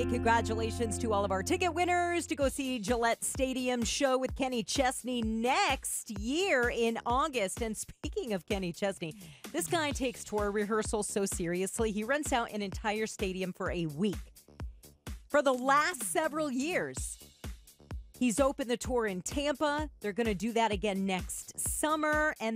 say congratulations to all of our ticket winners to go see Gillette Stadium show with Kenny Chesney next year in August. And speaking of Kenny Chesney, this guy takes tour rehearsals so seriously. He rents out an entire stadium for a week. For the last several years, he's opened the tour in Tampa. They're going to do that again next summer. And